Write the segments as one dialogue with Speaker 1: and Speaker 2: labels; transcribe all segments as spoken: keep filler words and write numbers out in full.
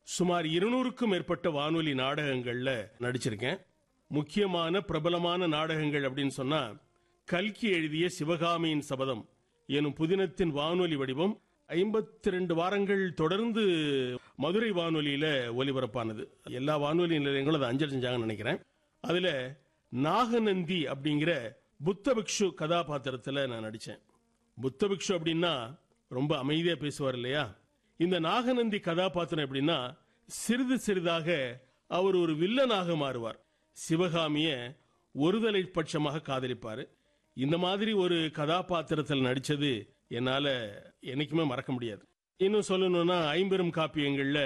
Speaker 1: சுமார் இருநூறுக்கும் மேற்பட்ட வானொலி நாடகங்கள்ல நடிச்சிருக்கேன். முக்கியமான பிரபலமான நாடகங்கள் அப்படின்னு சொன்னா கல்கி எழுதிய சிவகாமியின் சபதம் எனும் புதினத்தின் வானொலி வடிவம் ஐம்பத்தி ரெண்டு வாரங்கள் தொடர்ந்து மதுரை வானொலியில ஒலிபரப்பானது. எல்லா வானொலி நிலையங்களும் அதை அஞ்சல் செஞ்சாங்கன்னு நினைக்கிறேன். அதுல நாகநந்தி அப்படிங்கிற புத்த பிக்ஷு கதாபாத்திரத்துல நான் நடிச்சேன். புத்த பிக்ஷு அப்படின்னா ரொம்ப அமைதியா பேசுவார் இல்லையா? இந்த நாகநந்தி கதாபாத்திரம் எப்படின்னா சிறிது சிறிதாக அவர் ஒரு வில்லனாக மாறுவார். சிவகாமிய ஒருதலை பட்சமாக காதலிப்பாரு. இந்த மாதிரி ஒரு கதாபாத்திரத்தில் நடிச்சது என்னால என்னைக்குமே மறக்க முடியாது. இன்னும் சொல்லணும்னா ஐம்பெரும் காப்பியங்கள்ல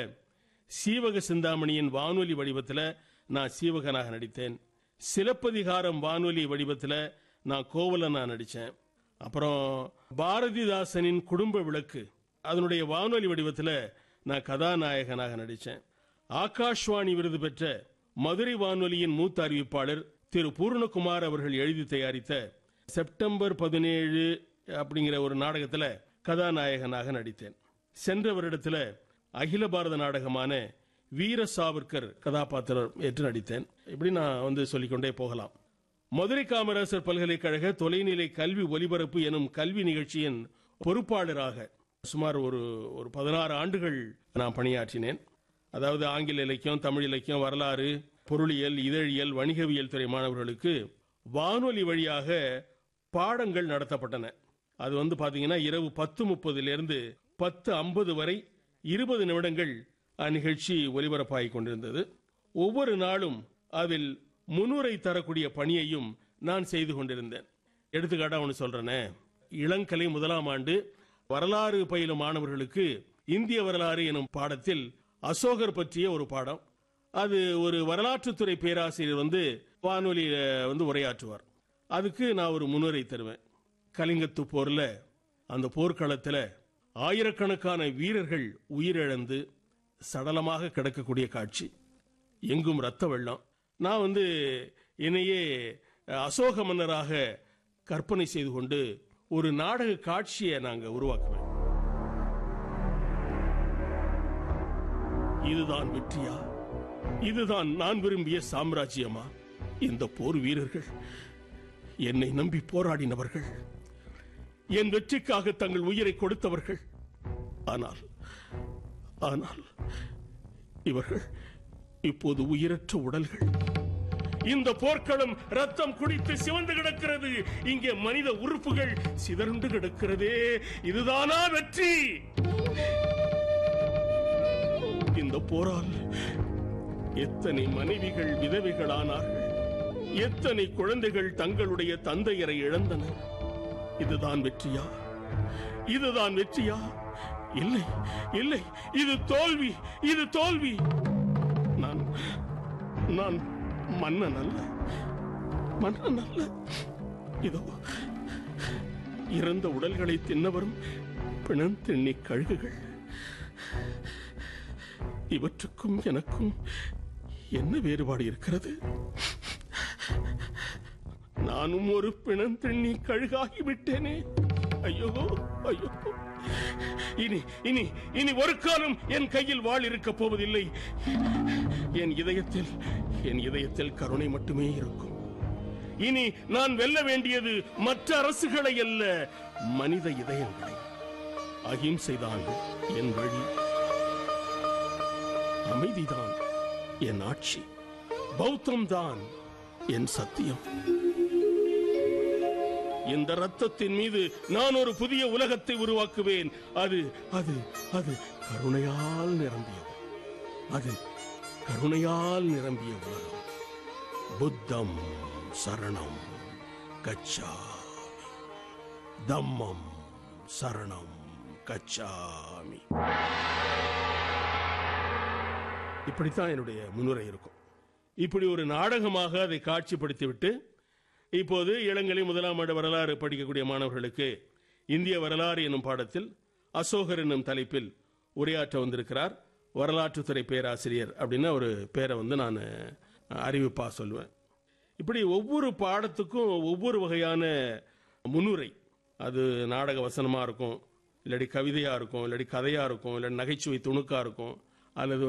Speaker 1: சீவக சிந்தாமணியின் வானொலி வடிவத்தில் நான் சீவகனாக நடித்தேன். சிலப்பதிகாரம் வானொலி வடிவத்தில் நான் கோவலனா நடித்தேன். அப்புறம் பாரதிதாசனின் குடும்ப விளக்கு அதனுடைய வானொலி வடிவத்தில் நான் கதாநாயகனாக நடித்தேன். ஆகாஷ்வாணி விருது பெற்ற மதுரை வானொலியின் மூத்த அறிவிப்பாளர் திரு பூர்ணகுமார் அவர்கள் எழுதி தயாரித்த செப்டம்பர் பதினேழு அப்படிங்கிற ஒரு நாடகத்தில் கதாநாயகனாக நடித்தேன். சென்ற வருடத்தில் அகில பாரத நாடகமான வீர சாவர்கர் கதாபாத்திரம் ஏற்று நடித்தேன். இப்படி நான் வந்து சொல்லிக்கொண்டே போகலாம். மதுரை காமராசர் பல்கலைக்கழக தொலைநிலை கல்வி ஒலிபரப்பு எனும் கல்வி நிகழ்ச்சியின் பொறுப்பாளராக சுமார் ஒரு ஒரு பதினாறு ஆண்டுகள் நான் பணியாற்றினேன். அதாவது ஆங்கில இலக்கியம், தமிழ் இலக்கியம், வரலாறு, பொருளியல், இதழியல், வணிகவியல் துறை மாணவர்களுக்கு வானொலி வழியாக பாடங்கள் நடத்தப்பட்டன. அது வந்து பாத்தீங்கன்னா இரவு பத்து முப்பதுல இருந்து பத்து ஐம்பது வரை இருபது நிமிடங்கள் அந்நிகழ்ச்சி ஒலிபரப்பாகி கொண்டிருந்தது. ஒவ்வொரு நாளும் அதில் முன்னுரை தரக்கூடிய பணியையும் நான் செய்து கொண்டிருந்தேன். எடுத்துக்காட்டா ஒன்று சொல்றேனே, இளங்கலை முதலாம் ஆண்டு வரலாறு பயிலும் மாணவர்களுக்கு இந்திய வரலாறு எனும் பாடத்தில் அசோகர் பற்றிய ஒரு பாடம். அது ஒரு வரலாற்றுத்துறை பேராசிரியர் வந்து வானொலியில வந்து உரையாற்றுவார். அதுக்கு நான் ஒரு முன்னுரை தருவேன். கலிங்கத்து போர்ல அந்த போர்க்களத்தில் ஆயிரக்கணக்கான வீரர்கள் உயிரிழந்து சடலமாக கிடக்கக்கூடிய காட்சி, எங்கும் ரத்த வெள்ளம். நான் வந்து என்னையே அசோக மன்னராக கற்பனை செய்து கொண்டு ஒரு நாடக காட்சியை நாங்க உருவாக்குவேன். இதுதான் வெற்றியா? இதுதான் நான் விரும்பிய சாம்ராஜ்யமா? இந்த போர் வீரர்கள் என்னை நம்பி போராடினவர்கள், என் வெற்றிக்காக தங்கள் உயிரை கொடுத்தவர்கள். ஆனால் ஆனால் இவர்கள் இப்போது உயிரற்ற உடல்கள். இந்த போர்க்களம் ரத்தம் குடித்து சிவந்து கிடக்கிறது. இங்கே மனித உறுப்புகள் சிதறுண்டு கிடக்கிறதே. இதுதானா வெற்றி? இந்த போரால் எத்தனை மனைவிகள் விதவைகளானார்கள், எத்தனை குழந்தைகள் தங்களுடைய தந்தையரை இழந்தனர். இதுதான் வெற்றியா? இதுதான் வெற்றியா? இல்லை இல்லை, இது தோல்வி, இது தோல்வி. நான் நான் மன்னன் அல்ல, மன்னன் அல்ல. இதோ இறந்த உடல்களை தின்னவரும் பிணந்திண்ணி கழுகுகள். இவற்றுக்கும் எனக்கும் என்ன வேறுபாடு இருக்கிறது? நானும் ஒரு பிணந்திண்ணி கழுகாகி விட்டேனே. ஐயோ ஐயோ, இனி இனி இனி ஒரு காலம் என் கையில் வாள் இருக்க போவதில்லை. என் இதயத்தில் என் இதயத்தில் கருணை மட்டுமே இருக்கும். இனி நான் வெல்ல வேண்டியது மற்ற அரசுகளை அல்ல, மனித இதயங்களை. அகிம்சைதான் என் வழி, அமைதிதான் என் ஆட்சி, பௌத்தம் தான் என் சத்தியம். இந்த ரத்தத்தின் மீது நான் ஒரு புதிய உலகத்தை உருவாக்குவேன். அது அது அது கருணையால் நிரம்பியது. அது கருணையால் நிரம்பிய உலகம். புத்தம் சரணம் கச்சாமி, தம்மம் சரணம் கச்சாமி. இப்படித்தான் என்னுடைய முன்னுரை இருக்கும். இப்படி ஒரு நாடகமாக அதை காட்சிப்படுத்திவிட்டு இப்போது இளங்கலை முதலாம் ஆண்டு வரலாறு படிக்கக்கூடிய மாணவர்களுக்கு இந்திய வரலாறு என்னும் பாடத்தில் அசோகர் என்னும் தலைப்பில் உரையாற்ற வந்திருக்கிறார் வரலாற்றுத்துறை பேராசிரியர் அப்படின்னு ஒரு பேரை வந்து நான் அறிவிப்பா சொல்லுவேன். இப்படி ஒவ்வொரு பாடத்துக்கும் ஒவ்வொரு வகையான முன்னுரை, அது நாடக வசனமா இருக்கும், இல்லாட்டி கவிதையா இருக்கும், இல்லாட்டி கதையா இருக்கும், இல்லாட்டி நகைச்சுவை துணுக்கா இருக்கும், அல்லது